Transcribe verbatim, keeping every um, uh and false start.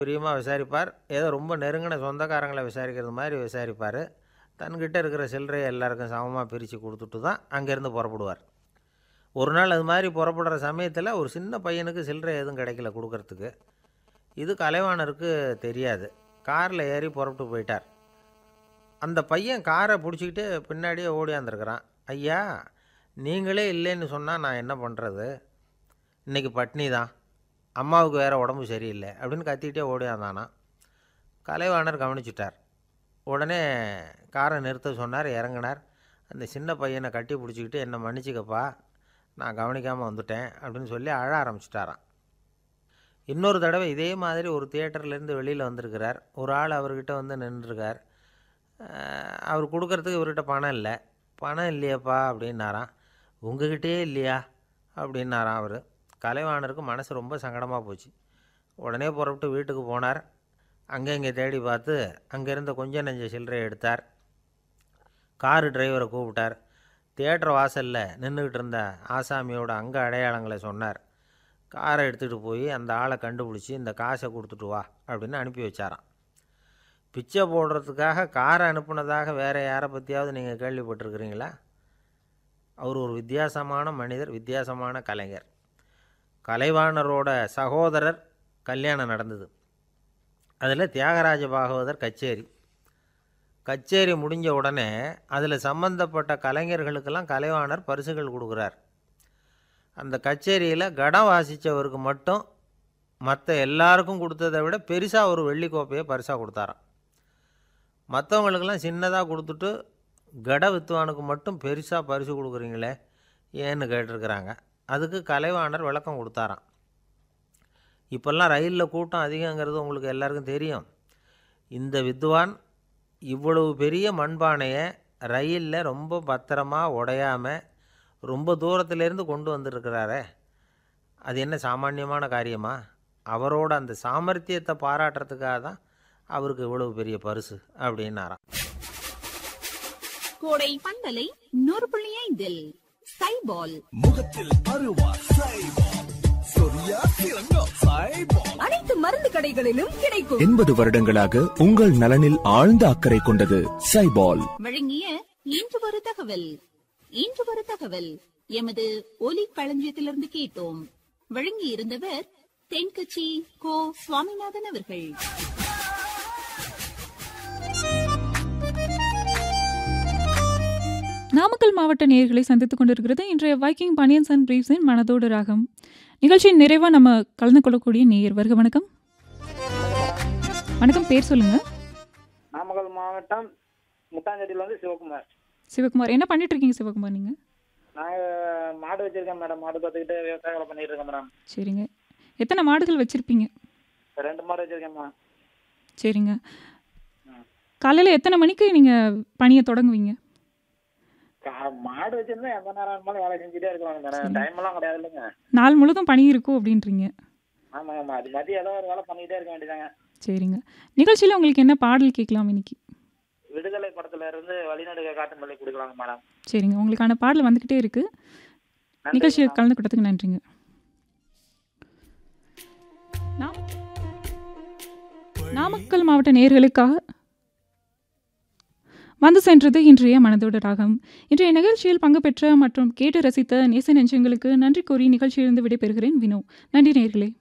பிரியமாக விசாரிப்பார். ஏதோ ரொம்ப நெருங்கின சொந்தக்காரங்களை விசாரிக்கிறது மாதிரி விசாரிப்பார். தன்கிட்ட இருக்கிற சில்லறையை எல்லாருக்கும் சமமாக பிரித்து கொடுத்துட்டு தான் அங்கேருந்து புறப்படுவார். ஒரு நாள் அது மாதிரி புறப்படுற சமயத்தில் ஒரு சின்ன பையனுக்கு சில்லறை எதுவும் கிடைக்கல கொடுக்கறதுக்கு. இது கலைவாணருக்கு தெரியாது. காரில் ஏறி புறப்பட்டு போயிட்டார். அந்த பையன் காரை பிடிச்சிக்கிட்டு பின்னாடியே ஓடியாந்துருக்கிறான். ஐயா, நீங்களே இல்லைன்னு சொன்னால் நான் என்ன பண்ணுறது? இன்றைக்கி பட்னி தான், அம்மாவுக்கு வேறு உடம்பு சரியில்லை அப்படின்னு கத்திக்கிட்டே ஓடியாந்தானா. கலைவாணர் கவனிச்சிட்டார். உடனே காரை நிறுத்த சொன்னார். இறங்கினார். அந்த சின்ன பையனை கட்டி பிடிச்சிக்கிட்டு என்னை மன்னிச்சிக்கப்பா, நான் கவனிக்காமல் வந்துட்டேன் அப்படின்னு சொல்லி அழ ஆரம்பிச்சிட்டாராம். இன்னொரு தடவை இதே மாதிரி ஒரு தியேட்டர்லேருந்து வெளியில் வந்திருக்கிறார். ஒரு ஆள் அவர்கிட்ட வந்து நின்றுருக்கார். அவர் கொடுக்கறதுக்கு இவர்கிட்ட பணம் இல்லை. பணம் இல்லையாப்பா அப்படின்னாராம். உங்ககிட்டே இல்லையா அப்படின்னாராம் அவர். கலைவாணருக்கு மனசு ரொம்ப சங்கடமாக போச்சு. உடனே புறப்பட்டு வீட்டுக்கு போனார். அங்கே இங்கே தேடி பார்த்து அங்கேருந்த கொஞ்சம் நெஞ்ச சில்லறையை எடுத்தார். காரு டிரைவரை கூப்பிட்டார். தியேட்டர் வாசலில் நின்றுக்கிட்டு இருந்த ஆசாமியோட அங்க அடையாளங்களை சொன்னார். காரை எடுத்துகிட்டு போய் அந்த ஆளை கண்டுபிடிச்சி இந்த காசை கொடுத்துட்டு வா அப்படின்னு அனுப்பி வச்சாராம். பிச்சை போடுறதுக்காக காரை அனுப்புனதாக வேறு யாரை பற்றியாவது நீங்கள் கேள்விப்பட்டிருக்கிறீங்களா? அவர் ஒரு வித்தியாசமான மனிதர், வித்தியாசமான கலைஞர். கலைவாணரோட சகோதரர் கல்யாணம் நடந்தது. அதில் தியாகராஜ பாகவதர் கச்சேரி. கச்சேரி முடிஞ்ச உடனே அதில் சம்பந்தப்பட்ட கலைஞர்களுக்கெல்லாம் கலைவாணர் பரிசுகள் கொடுக்குறார். அந்த கச்சேரியில் கடம் வாசித்தவருக்கு மட்டும் மற்ற எல்லாருக்கும் கொடுத்ததை விட பெருசாக ஒரு வெள்ளிக்கோப்பையை பரிசாக கொடுத்தாராம். மற்றவங்களுக்கெல்லாம் சின்னதாக கொடுத்துட்டு கட வித்துவானுக்கு மட்டும் பெருசாக பரிசு கொடுக்குறீங்களே ஏன்னு கேட்டிருக்கிறாங்க. அதுக்கு கலைவாணர் விளக்கம் கொடுத்தாராம். இப்போல்லாம் ரயிலில் கூட்டம் அதிகங்கிறது உங்களுக்கு எல்லாருக்கும் தெரியும். இந்த வித்வான் இவ்வளவு பெரிய மண்பானையை ரயிலில் ரொம்ப பத்திரமாக உடையாமல் ரொம்ப தூரத்துலேருந்து கொண்டு வந்துருக்கிறாரே, அது என்ன சாமானியமான காரியமா? அவரோட அந்த சாமர்த்தியத்தை பாராட்டுறதுக்காக தான் அவருக்கு இவ்வளவு பெரிய பரிசு அப்படின்னாராம். கோடை பந்தலை நூறு புள்ளி ஐந்தில் சைபால் முகத்தில் அருவா சைபால், சொரியா திரங்கா சைபால், அனைத்து மருந்து கடைகளிலும் கிடைக்கும். எண்பது வருடங்களாக உங்கள் நலனில் ஆழ்ந்த அக்கறை கொண்டது சைபால். வழங்கிய இன்று ஒரு தகவல். இன்று ஒரு தகவல் எமது ஒலி களஞ்சியத்திலிருந்து கேட்டோம். வழங்கி இருந்தவர் தென்கட்சி கோ சுவாமிநாதன் அவர்கள். நாமக்கல் மாவட்ட நேயர்களை சந்தித்துக் கொண்டிருக்கிறது இன்றைய வைக்கிங் பனியன்ஸ் அண்ட் பிரீவ்ஸின் மனதோடு ராகம் நிகழ்ச்சியின் நிறைவாக நம்ம கலந்து கொள்ளக்கூடிய நேயர். வருக வணக்கம். வணக்கம், பேர் சொல்லுங்க. நாமக்கல் மாவட்டம் முத்தாஞ்சேரியில வந்து சிவகுமார். சிவகுமார், என்ன பண்ணிட்டு இருக்கீங்க சிவகுமார் நீங்க? நாங்க மாடு வச்சிருக்கேன் மேடம். மாடு பார்த்துக்கிட்டு விவசாயம் பண்ணிட்டு இருக்கேன் மேடம். சரிங்க, எத்தனை மாடுகள் வச்சிருப்பீங்க? ரெண்டு மாடு வச்சிருக்கேன்மா. சரிங்க, காலையில் எத்தனை மணிக்கு நீங்கள் பணியை தொடங்குவீங்க? மாடு வச்சிருந்தா எந்த நேரம் இருந்தாலும் வேலை செஞ்சுட்டே இருக்கலாம் மேடம். டைம் எல்லாம் கிடையாது இல்லைங்க. நாள் முழுதும் பணி இருக்கும் அப்படின்றீங்க? ஆமாங்கம்மா, அது மதியம் ஏதோ ஒரு வேலை பண்ணிக்கிட்டே இருக்க வேண்டியதாங்க. சரிங்க, நிகழ்ச்சியில் உங்களுக்கு என்ன பாடல் கேட்கலாம் இன்னைக்கு? விடுதலை படத்துல இருந்து வழிநடுக காட்டு மல்லி கொடுக்கலாங்க மேடம். சரிங்க, உங்களுக்கான பாடல் வந்துக்கிட்டே இருக்கு. நிகழ்ச்சியில் கலந்து கொண்டதுக்கு நன்றிங்க. நாமக்கல் மாவட்ட நேயர்களுக்காக வந்து சென்றது இன்றைய மனதோடு ராகம். இன்றைய நிகழ்ச்சியில் பங்கு பெற்ற மற்றும் கேட்டு ரசித்த நேச நெஞ்சங்களுக்கு நன்றி கூறி நிகழ்ச்சியிலிருந்து விடைபெறுகிறேன் வினோ. நன்றி நேயர்களே.